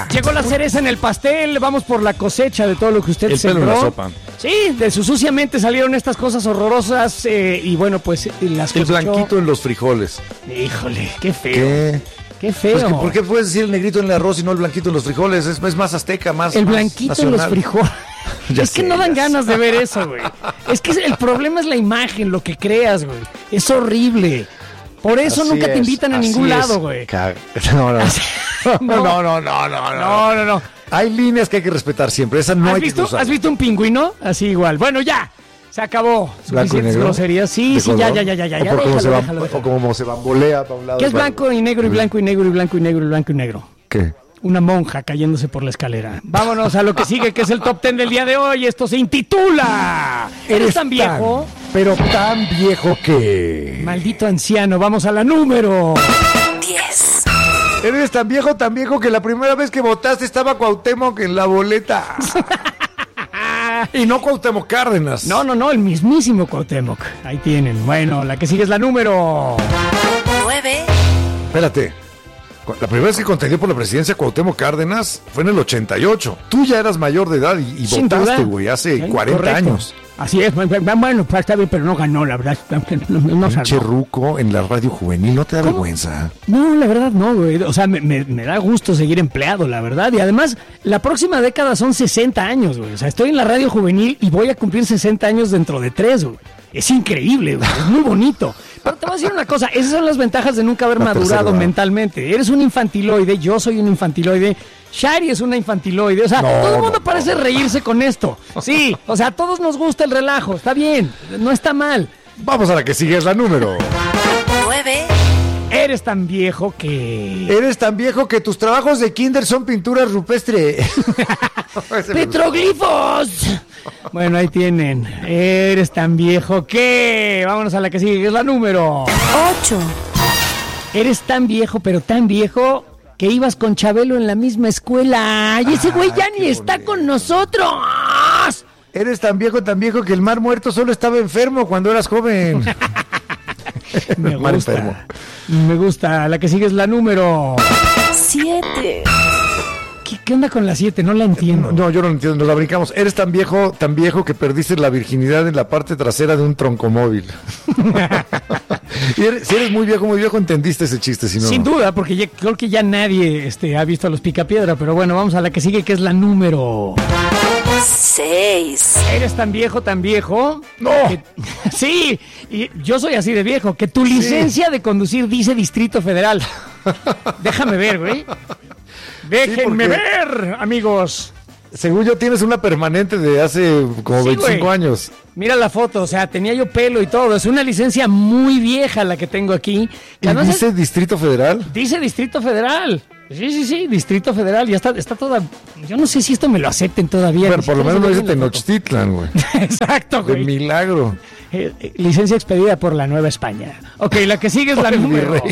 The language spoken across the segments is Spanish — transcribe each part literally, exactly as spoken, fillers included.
Llegó la cereza en el pastel, vamos por la cosecha de todo lo que usted El sembró. pelo en la sopa. Sí, de su sucia mente salieron estas cosas horrorosas eh, y bueno, pues las El cosechó. blanquito en los frijoles. Híjole, qué feo. ¿Qué? Qué feo. Pues que, ¿por qué puedes decir el negrito en el arroz y no el blanquito en los frijoles? Es, es más azteca, más El más blanquito nacional. en los frijoles. Ya Es que sé, no dan ya ganas sé. de ver eso, güey. Es que el problema es la imagen, lo que creas, güey. Es horrible. Por eso Así nunca te es, invitan a así ningún es. lado, güey. Ca- No, no. No. No, no, no, no, no. No, no, no. Hay líneas que hay que respetar siempre. Esa no ¿Has hay que visto, cruzar. ¿Has visto un pingüino? Así igual. Bueno, ya. Se acabó. ¿Blanco y Suficientes negro? groserías. Sí, ¿De sí, ya, color? ya, ya, ya. O ya. por cómo Déjalo, se va- déjalo, déjalo. o como se bambolea para un lado. ¿Qué es y para blanco y negro y blanco y negro y blanco y negro y blanco y negro? ¿Qué? Una monja cayéndose por la escalera. Vámonos a lo que sigue, que es el top ten del día de hoy. Esto se intitula ¿Eres tan viejo? Pero tan viejo que... Maldito anciano. Vamos a la número diez. Eres tan viejo, tan viejo que la primera vez que votaste estaba Cuauhtémoc en la boleta. Y no Cuauhtémoc Cárdenas. No, no, no, el mismísimo Cuauhtémoc. Ahí tienen. Bueno, la que sigue es la número nueve. Espérate. La primera vez que contendí por la presidencia Cuauhtémoc Cárdenas fue en el ochenta y ocho. Tú ya eras mayor de edad y, y Sin votaste, duda. güey, hace Sí, cuarenta correcto. años. Así es. Bueno, pues, está bien, pero no ganó, la verdad. No, no, no Pinche ganó. ruco en la radio juvenil, ¿no te da ¿Cómo? vergüenza? No, la verdad no, güey. O sea, me, me- me da gusto seguir empleado, la verdad. Y además, la próxima década son sesenta años, güey. O sea, estoy en la radio juvenil y voy a cumplir sesenta años dentro de tres, güey. Es increíble, güey. Es muy bonito. Pero te voy a decir una cosa. Esas son las ventajas de nunca haber La madurado tercera edad. mentalmente. Eres un infantiloide, yo soy un infantiloide. Shari es una infantiloide. O sea, No, todo el mundo no, parece reírse con esto. Sí, o sea, a todos nos gusta el relajo. Está bien, no está mal. Vamos a la que sigue, es la número. nueve. Eres tan viejo que... Eres tan viejo que tus trabajos de kinder son pintura rupestre. Ese me gustó. ¡Petroglifos! Bueno, ahí tienen. Eres tan viejo que... Vámonos a la que sigue, que es la número. ocho. Eres tan viejo, pero tan viejo, que ibas con Chabelo en la misma escuela. Y ese güey ya qué ni está bonito. con nosotros. Eres tan viejo, tan viejo que el mar muerto solo estaba enfermo cuando eras joven. Me Mar gusta. enfermo. Me gusta. La que sigue es la número... siete. ¿Qué, qué onda con la siete? No la entiendo. No, yo no lo entiendo, nos la brincamos. Eres tan viejo, tan viejo que perdiste la virginidad en la parte trasera de un troncomóvil. Y eres- si eres muy viejo, muy viejo, entendiste ese chiste, si no. Sin duda, porque ya- creo que ya nadie este, ha visto a los Picapiedra. Pero bueno, vamos a la que sigue, que es la número... seis. Eres tan viejo, tan viejo. ¡No! que- sí, y yo soy así de viejo, que tu licencia de conducir dice Distrito Federal. Déjame ver, güey. Déjenme porque- ver, amigos. Según yo, tienes una permanente de hace como Sí, veinticinco güey. años. Mira la foto, o sea, tenía yo pelo y todo. Es una licencia muy vieja la que tengo aquí. Que ¿Y además dice es- Distrito Federal? dice Distrito Federal. Sí, sí, sí, Distrito Federal. Ya está, está toda. Yo no sé si esto me lo acepten todavía. Bueno, ni por lo siquiera menos no se dice ve en la foto. Tenochtitlan, güey. Exacto, De güey. milagro. Eh, eh, licencia expedida por la Nueva España. Ok, la que sigue es la Por el número. virrey.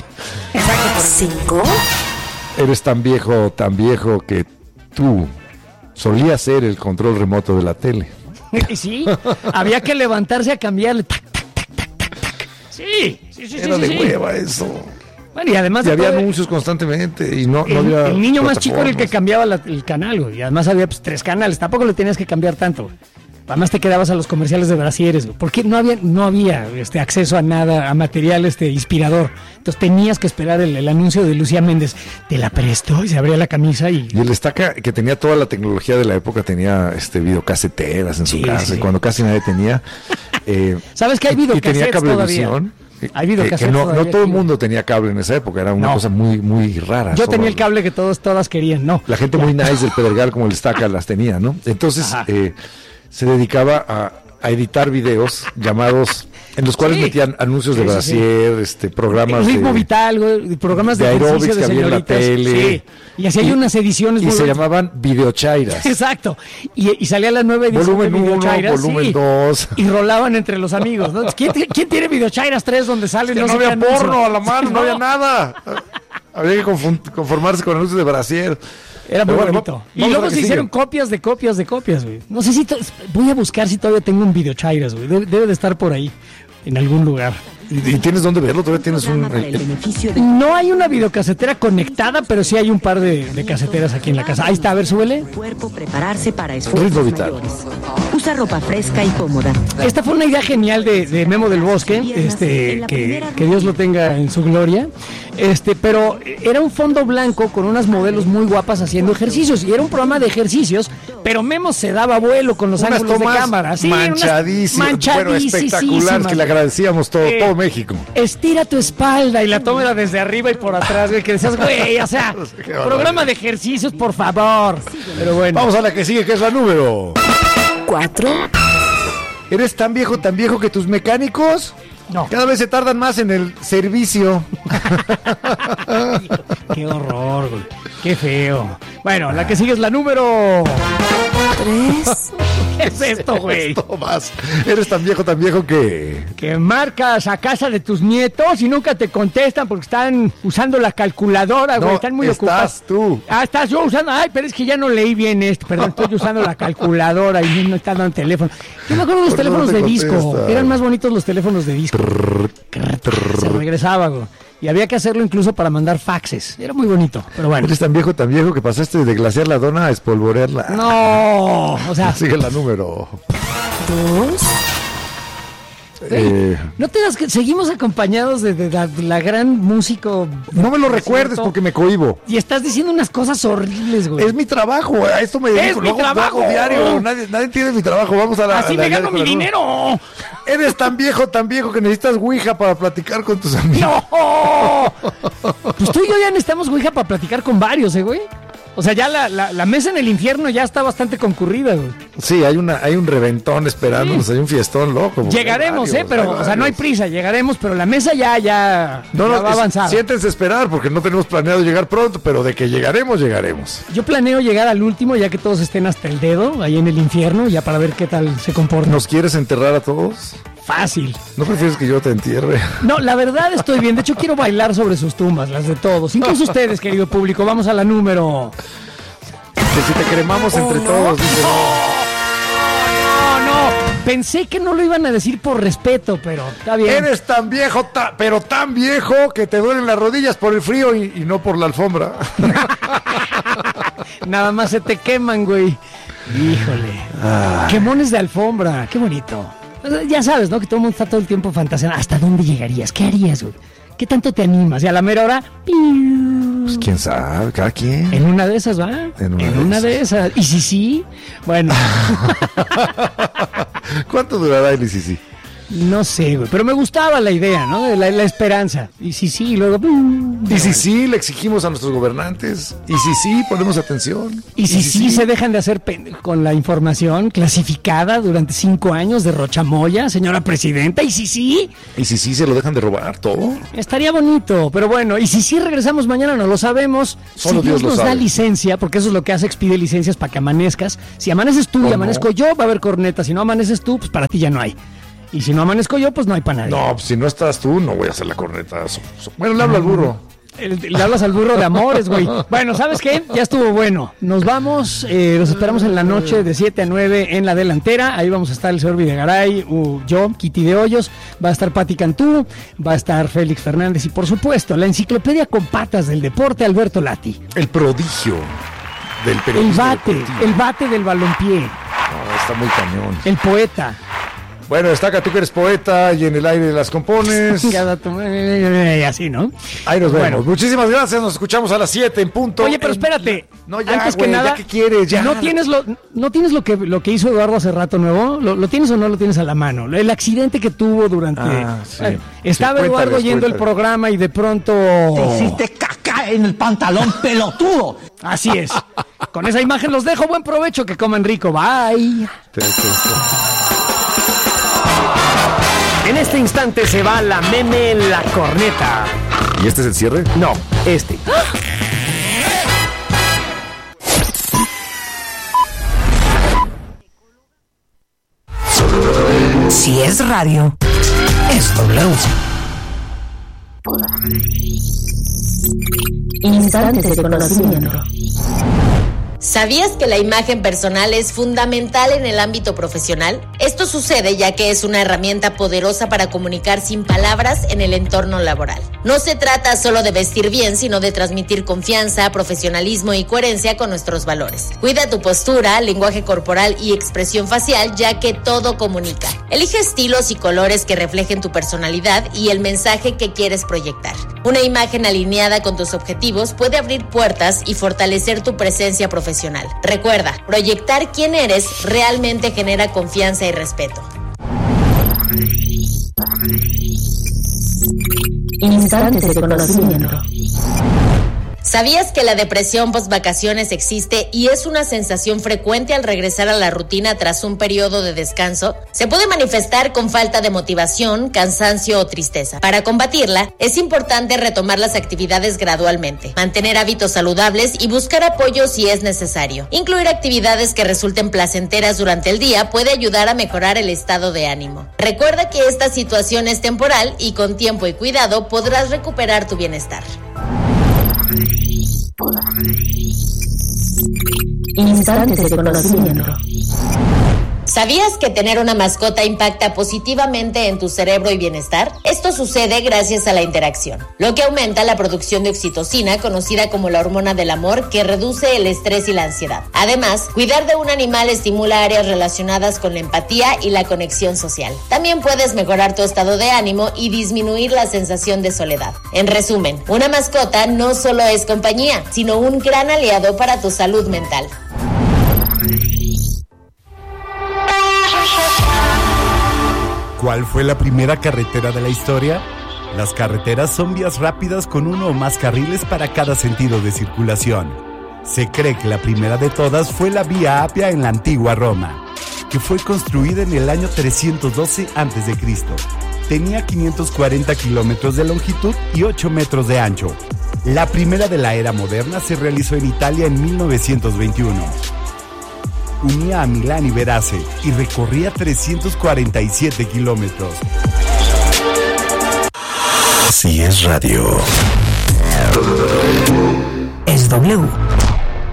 cinco. Eres tan viejo, tan viejo que tú solías ser el control remoto de la tele. Sí, había que levantarse a cambiarle. Tac, tac, tac, tac, tac, tac. Sí, sí, sí, sí. Era sí, de sí. hueva eso. Bueno, y además Y de había todo, anuncios constantemente y no, no el, había el niño más chico era el que plataformas. cambiaba la- el canal, güey. Y además había pues, tres canales. Tampoco le tenías que cambiar tanto, güey. Además te quedabas a los comerciales de brasieres, güey. Porque no había, no había este, acceso a nada, a material este, inspirador. Entonces tenías que esperar el, el anuncio de Lucía Méndez. Te la presto y se abría la camisa y... Y el estaca, que tenía toda la tecnología de la época, tenía este videocaseteras en su Sí, casa, sí. y cuando casi nadie tenía. eh, ¿Sabes que hay y- y tenía videocassettes cablevisión. todavía? Hay que- videocassettes que no, no todavía todo el aquí. mundo tenía cable en esa época, era una No. cosa muy, muy rara. Yo solo tenía el cable que todos, todas querían, no. La gente muy nice del Pedregal como el estaca las tenía, ¿no? Entonces Ajá. eh, se dedicaba a, a editar videos llamados, en los cuales Sí. metían anuncios de Sí, sí, sí. brasier, este, programas Ritmo de... Vital, güey, programas de, de ejercicio aeróbics de que había en la señoritas. tele. Sí. Y así hay unas ediciones y muy se bonitas. llamaban videochairas. Exacto. Y, y salía la nueva edición Volumen de uno, Videochairas. volumen sí. dos. Y rolaban entre los amigos, ¿no? ¿Quién, ti- quién tiene Videochairas tres donde salen? Que no no sé qué había anuncio? porno a la mano, no, No. había nada. Había que confun- conformarse con anuncios de brasier. Era muy Pero bueno, bonito. va- Y vamos a luego la se que hicieron sigue. copias de copias de copias, güey. No sé si... to- Voy a buscar si todavía tengo un Videochairas, güey. Debe, debe de estar por ahí, en algún lugar. ¿Y, y tienes dónde verlo? ¿Todavía tienes un...? Para el beneficio de... No hay una videocasetera conectada, pero sí hay un par de, de caseteras aquí en la casa. Ahí está, a ver, súbele. Cuerpo prepararse para Ritmo esfuerzos vital. mayores. Usa ropa fresca y cómoda. Esta fue una idea genial de, de Memo del Bosque, este, que, que Dios lo tenga en su gloria. Este, pero era un fondo blanco con unas modelos muy guapas haciendo ejercicios. Y era un programa de ejercicios, pero Memo se daba vuelo con los Unas ángulos de tomas cámara. Sí, manchadísimas, unas bueno, espectaculares, que le agradecíamos todo, Eh, todo México. Estira tu espalda y la toma era desde arriba y por atrás, güey, que decías, güey, o sea, Qué programa de ejercicios, por favor. Pero bueno. Vamos a la que sigue, que es la número. cuatro, ¿Eres tan viejo, tan viejo que tus mecánicos No. cada vez se tardan más en el servicio? Qué horror, güey. Qué feo. Bueno, la que sigue es la número... tres, ¿Qué es esto, güey? Esto más. Eres tan viejo, tan viejo que... Que marcas a casa de tus nietos y nunca te contestan porque están usando la calculadora, güey. No, Están muy estás ocupados. tú. Ah, estás yo usando. Ay, pero es que ya no leí bien esto. Perdón, estoy usando la calculadora y no está dando el teléfono. Yo me acuerdo de los ¿Por qué no teléfonos te de disco. contesta? Eran más bonitos los teléfonos de disco. Se regresaba, güey. Y había que hacerlo incluso para mandar faxes. Era muy bonito, pero bueno. Eres tan viejo, tan viejo que pasaste de glasear la dona a espolvorearla. No, o sea, Sigue la número. dos, Eh, no te das que seguimos acompañados de, de la, de la gran músico. no me lo recuerdes ¿cierto? porque me cohibo. Y estás diciendo unas cosas horribles, güey. Es mi trabajo, a esto me dedico. mi lo hago- lo trabajo! hago diario. Nadie, nadie entiende mi trabajo. Vamos a la. Así a la- me gano con mi la- dinero. Eres tan viejo, tan viejo que necesitas Ouija para platicar con tus amigos. ¡No! Pues tú y yo ya necesitamos Ouija para platicar con varios, ¿eh, güey? O sea, ya la, la, la mesa en el infierno ya está bastante concurrida, güey. Sí, hay una, hay un reventón esperándonos, Sí. hay un fiestón loco. porque Llegaremos, hay ¿eh? varios, Pero, hay o sea, no hay varios. prisa, llegaremos, pero la mesa ya, ya, No, ya no, va es- avanzada. siéntense a esperar porque no tenemos planeado llegar pronto, pero de que llegaremos, llegaremos. Yo planeo llegar al último, ya que todos estén hasta el dedo, ahí en el infierno, ya para ver qué tal se comporta. ¿Nos quieres enterrar a todos? Fácil. ¿No prefieres que yo te entierre? No, la verdad estoy bien. De hecho, quiero bailar sobre sus tumbas, las de todos. Incluso ustedes, querido público. Vamos a la número... Que si te cremamos entre todos, dice. No, no. Pensé que no lo iban a decir por respeto, pero está bien. Eres tan viejo, ta- pero tan viejo que te duelen las rodillas por el frío y, y no por la alfombra. Nada más se te queman, güey. Híjole. Quemones de alfombra. Qué bonito. Ya sabes, ¿no? Que todo el mundo está todo el tiempo fantaseando. ¿Hasta dónde llegarías? ¿Qué harías, güey? ¿Qué tanto te animas? Y a la mera hora... ¡piu! Pues quién sabe, cada quien. En una de esas, ¿va? En una de de esas. ¿Y si sí? Bueno, ¿Cuánto durará el I C C? no sé, güey. Pero me gustaba la idea, ¿no? De la, la esperanza. Y si sí, y luego... ¡pum! Y si sí, le exigimos a nuestros gobernantes. Y si sí, ponemos atención. Y si sí, se dejan de hacer pen- con la información clasificada durante cinco años de Rochamoya, señora presidenta, y si sí, Y si sí, se lo dejan de robar todo. estaría bonito. Pero bueno, y si sí regresamos mañana, no lo sabemos. Solo si Dios Dios lo nos da sabe. licencia, porque eso es lo que hace, expide licencias para que amanezcas. Si amaneces tú ¿O y no? amanezco yo, va a haber corneta. Si no amaneces tú, pues para ti ya no hay. Y si no amanezco yo, pues no hay para nadie. No, pues si no estás tú, no voy a hacer la corneta. So- so- Bueno, le hablo al burro. El- le hablas al burro de amores, güey. Bueno, ¿sabes qué? Ya estuvo bueno. Nos vamos, eh, los esperamos en la noche de siete a nueve en la delantera. Ahí vamos a estar el señor Videgaray, uh, yo, Kitty de Hoyos, va a estar Pati Cantú, va a estar Félix Fernández y por supuesto la enciclopedia con patas del deporte, Alberto Lati. El prodigio del El periodismo bate, deportivo. el bate del balompié, No, está muy cañón. el poeta. Bueno, destaca tú que eres poeta y en el aire las compones. Cada tu- y así, ¿no? Ahí nos vemos. Bueno. Muchísimas gracias. Nos escuchamos a las siete en punto. Oye, pero En- espérate. No, ya, Antes güey, que nada, ya que quieres, ya. ¿no tienes lo, no tienes lo que lo que hizo Eduardo hace rato nuevo? ¿Lo, lo tienes o no lo tienes a la mano? El accidente que tuvo durante... Ah, sí. Bueno, estaba Sí, Eduardo cuéntales, oyendo el cuéntales. programa y de pronto... Hiciste caca en el pantalón, pelotudo. Así es. Con esa imagen los dejo. Buen provecho. Que coman rico. Bye. Te- te- te- En este instante se va la meme La Corneta. ¿Y este es el cierre? No, este. si es radio, es W. Instantes de conocimiento. ¿Sabías que la imagen personal es fundamental en el ámbito profesional? Esto sucede ya que es una herramienta poderosa para comunicar sin palabras en el entorno laboral. No se trata solo de vestir bien, sino de transmitir confianza, profesionalismo y coherencia con nuestros valores. Cuida tu postura, lenguaje corporal y expresión facial, ya que todo comunica. Elige estilos y colores que reflejen tu personalidad y el mensaje que quieres proyectar. Una imagen alineada con tus objetivos puede abrir puertas y fortalecer tu presencia profesional. Recuerda, proyectar quién eres realmente genera confianza y respeto. Instantes de conocimiento. ¿Sabías que la depresión post-vacaciones existe y es una sensación frecuente al regresar a la rutina tras un periodo de descanso? Se puede manifestar con falta de motivación, cansancio o tristeza. Para combatirla, es importante retomar las actividades gradualmente, mantener hábitos saludables y buscar apoyo si es necesario. Incluir actividades que resulten placenteras durante el día puede ayudar a mejorar el estado de ánimo. Recuerda que esta situación es temporal y con tiempo y cuidado podrás recuperar tu bienestar. Instantes de conocimiento. ¿Sabías que tener una mascota impacta positivamente en tu cerebro y bienestar? Esto sucede gracias a la interacción, lo que aumenta la producción de oxitocina, conocida como la hormona del amor, que reduce el estrés y la ansiedad. Además, cuidar de un animal estimula áreas relacionadas con la empatía y la conexión social. También puedes mejorar tu estado de ánimo y disminuir la sensación de soledad. En resumen, una mascota no solo es compañía, sino un gran aliado para tu salud mental. ¿Cuál fue la primera carretera de la historia? Las carreteras son vías rápidas con uno o más carriles para cada sentido de circulación. Se cree que la primera de todas fue la Vía Apia en la antigua Roma, que fue construida en el año trescientos doce antes de Cristo. Tenía quinientos cuarenta kilómetros de longitud y ocho metros de ancho. La primera de la era moderna se realizó en Italia en mil novecientos veintiuno. Unía a Milán y Verace y recorría trescientos cuarenta y siete kilómetros. Si es radio, es W.